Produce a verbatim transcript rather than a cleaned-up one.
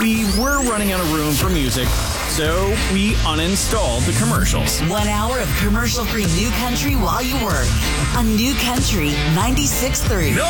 We were running out of room for music, so we uninstalled the commercials. One hour of commercial-free New Country while you work on New Country ninety-six point three. No